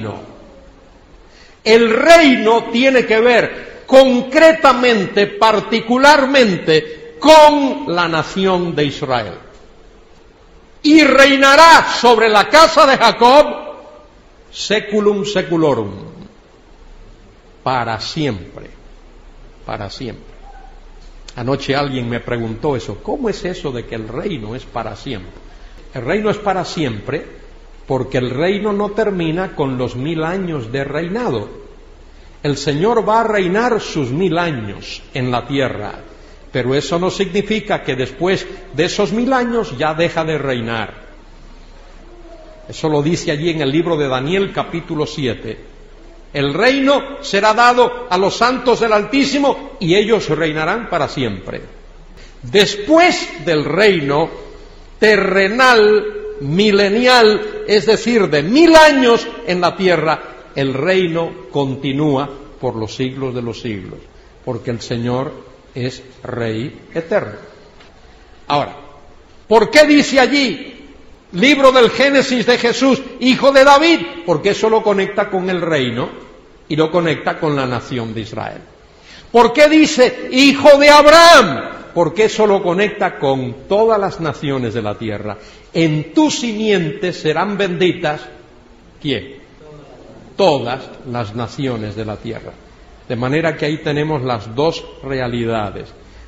reino. El reino tiene que ver concretamente, particularmente, con la nación de Israel. Y reinará sobre la casa de Jacob seculum seculorum, para siempre, para siempre. Anoche alguien me preguntó eso, ¿cómo es eso de que el reino es para siempre? El reino es para siempre porque el reino no termina con los 1000 años de reinado. El Señor va a reinar sus 1000 años en la tierra, pero eso no significa que después de esos 1000 años ya deja de reinar. Eso lo dice allí en el libro de Daniel, capítulo 7. El reino será dado a los santos del Altísimo y ellos reinarán para siempre. Después del reino terrenal, milenial, es decir, de 1000 años en la tierra, el reino continúa por los siglos de los siglos, porque el Señor es Rey eterno. Ahora, ¿por qué dice allí, libro del Génesis de Jesús, hijo de David? Porque eso lo conecta con el reino y lo conecta con la nación de Israel. ¿Por qué dice, hijo de Abraham? Porque eso lo conecta con todas las naciones de la tierra. En tu simiente serán benditas, ¿quién? Todas las naciones de la tierra. De manera que ahí tenemos las dos realidades.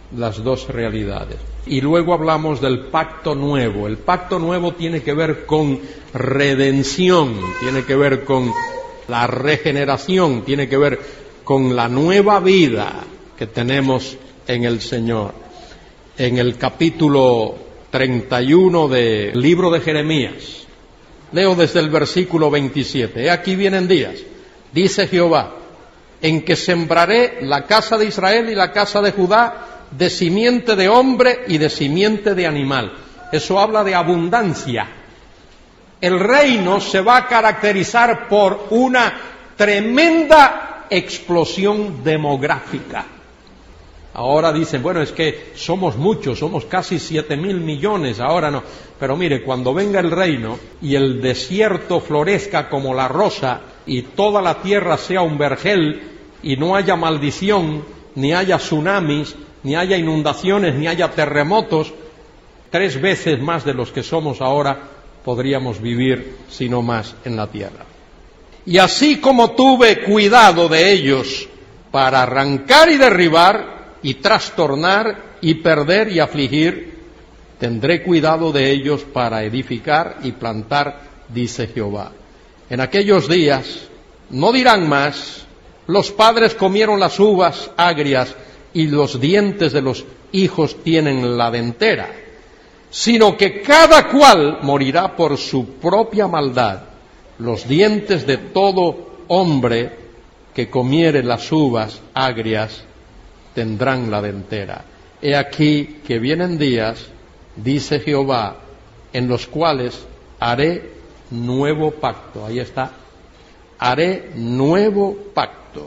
Y luego hablamos del pacto nuevo. El pacto nuevo tiene que ver con redención, tiene que ver con la regeneración, tiene que ver con la nueva vida que tenemos en el Señor. En el capítulo 31 del libro de Jeremías, leo desde el versículo 27. He aquí vienen días, dice Jehová, en que sembraré la casa de Israel y la casa de Judá de simiente de hombre y de simiente de animal. Eso habla de abundancia. El reino se va a caracterizar por una tremenda explosión demográfica. Ahora dicen, bueno, es que somos muchos, somos casi 7.000 millones, ahora no. Pero mire, cuando venga el reino y el desierto florezca como la rosa y toda la tierra sea un vergel y no haya maldición, ni haya tsunamis, ni haya inundaciones, ni haya terremotos, 3 veces más de los que somos ahora podríamos vivir, si no más, en la tierra. Y así como tuve cuidado de ellos para arrancar y derribar, y trastornar, y perder y afligir, tendré cuidado de ellos para edificar y plantar, dice Jehová. En aquellos días no dirán más, los padres comieron las uvas agrias, y los dientes de los hijos tienen la dentera, sino que cada cual morirá por su propia maldad. Los dientes de todo hombre que comiere las uvas agrias tendrán la dentera. He aquí que vienen días, dice Jehová, en los cuales haré nuevo pacto. Ahí está. Haré nuevo pacto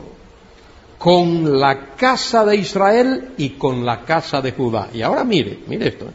con la casa de Israel y con la casa de Judá. Y ahora mire esto.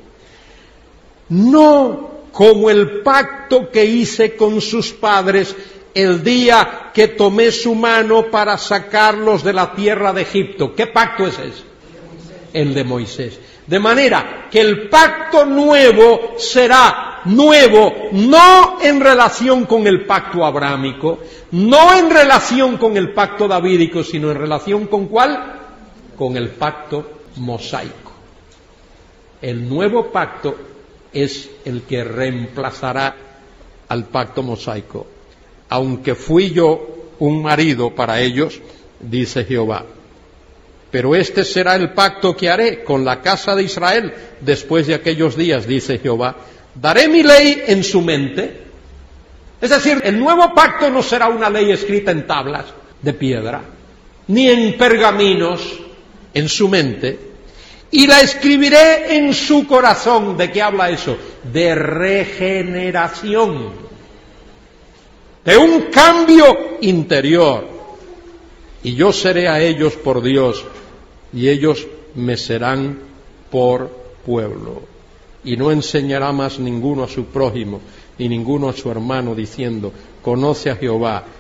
No como el pacto que hice con sus padres el día que tomé su mano para sacarlos de la tierra de Egipto. ¿Qué pacto es ese? El de Moisés. De manera que el pacto nuevo será nuevo, no en relación con el pacto abrámico, no en relación con el pacto davídico, sino en relación con ¿cuál? Con el pacto mosaico. El nuevo pacto es el que reemplazará al pacto mosaico. Aunque fui yo un marido para ellos, dice Jehová. Pero este será el pacto que haré con la casa de Israel después de aquellos días, dice Jehová. Daré mi ley en su mente. Es decir, el nuevo pacto no será una ley escrita en tablas de piedra, ni en pergaminos, en su mente, y la escribiré en su corazón. ¿De qué habla eso? De regeneración, de un cambio interior. Y yo seré a ellos por Dios, y ellos me serán por pueblo. Y no enseñará más ninguno a su prójimo, ni ninguno a su hermano, diciendo, conoce a Jehová,